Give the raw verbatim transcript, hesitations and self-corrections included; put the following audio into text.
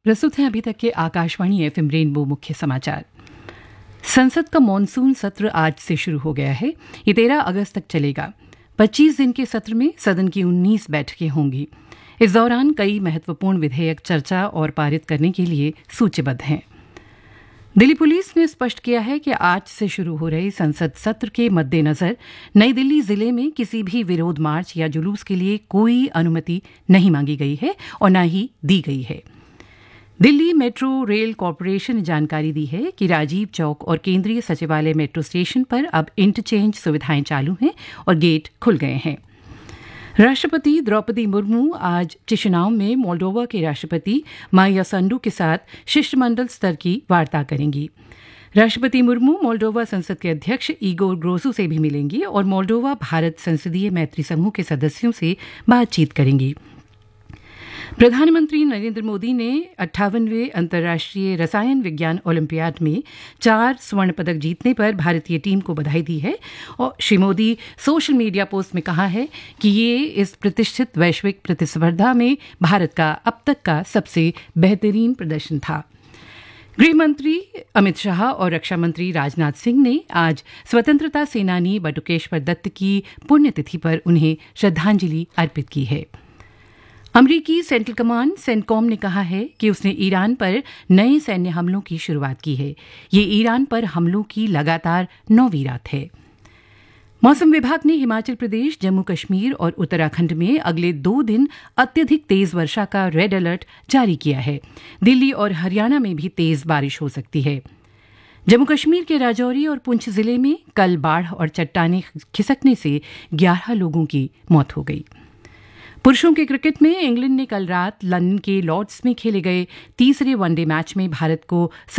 प्रस्तुत हैं अभी तक के आकाशवाणी एफएम रेनबो मुख्य समाचार। संसद का मॉनसून सत्र आज से शुरू हो गया है। ये तेरह अगस्त तक चलेगा। पच्चीस दिन के सत्र में सदन की उन्नीस बैठकें होंगी। इस दौरान कई महत्वपूर्ण विधेयक चर्चा और पारित करने के लिए सूचीबद्ध हैं। दिल्ली पुलिस ने स्पष्ट किया है कि आज से शुरू हो रहे संसद सत्र के मद्देनजर नई दिल्ली जिले में किसी भी विरोध मार्च या जुलूस के लिए कोई अनुमति नहीं मांगी गई है और न ही दी गई है। दिल्ली मेट्रो रेल कॉरपोरेशन ने जानकारी दी है कि राजीव चौक और केंद्रीय सचिवालय मेट्रो स्टेशन पर अब इंटरचेंज सुविधाएं चालू हैं और गेट खुल गए हैं। राष्ट्रपति द्रौपदी मुर्मू आज चिशिनाउ में मोल्डोवा के राष्ट्रपति माया संडू के साथ शिष्टमंडल स्तर की वार्ता करेंगी। राष्ट्रपति मुर्मू मोल्डोवा संसद के अध्यक्ष इगोर ग्रोसू से भी मिलेंगी और मोल्डोवा भारत संसदीय मैत्री समूह के सदस्यों से बातचीत करेंगी। प्रधानमंत्री नरेंद्र मोदी ने अट्ठावनवें अंतर्राष्ट्रीय रसायन विज्ञान ओलंपियाड में चार स्वर्ण पदक जीतने पर भारतीय टीम को बधाई दी है और Shri Modi social media post में कहा है कि ये इस प्रतिष्ठित वैश्विक प्रतिस्पर्धा में भारत का अब तक का सबसे बेहतरीन प्रदर्शन था। गृह मंत्री अमित शाह और रक्षा मंत्री राजनाथ सिंह ने आज स्वतंत्रता सेनानी बटुकेश्वर दत्त की पुण्यतिथि पर उन्हें श्रद्धांजलि अर्पित की है। अमरीकी सेंट्रल कमांड सेंटकॉम ने कहा है कि उसने ईरान पर नए सैन्य हमलों की शुरुआत की है। ये ईरान पर हमलों की लगातार नौवीं रात है। मौसम विभाग ने हिमाचल प्रदेश, जम्मू कश्मीर और उत्तराखंड में अगले दो दिन अत्यधिक तेज वर्षा का रेड अलर्ट जारी किया है। दिल्ली और हरियाणा में भी तेज बारिश हो सकती है। जम्मू कश्मीर के राजौरी और पुंछ जिले में कल बाढ़ और चट्टानें खिसकने से ग्यारह लोगों की मौत हो गई। पुरुषों के क्रिकेट में इंग्लैंड ने कल रात लंदन के लॉर्ड्स में खेले गए तीसरे वनडे मैच में भारत को